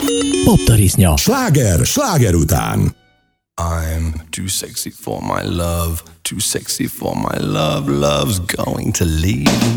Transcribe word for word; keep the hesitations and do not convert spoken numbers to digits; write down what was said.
Poptarisznya. Sláger, sláger után. I'm too sexy for my love, too sexy for my love, love's going to leave